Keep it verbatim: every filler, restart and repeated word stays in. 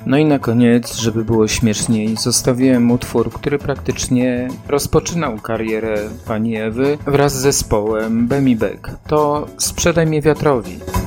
No i na koniec, żeby było śmieszniej, zostawiłem utwór, który praktycznie rozpoczynał karierę pani Ewy wraz z zespołem Bemi Beck. To Sprzedaj mnie wiatrowi.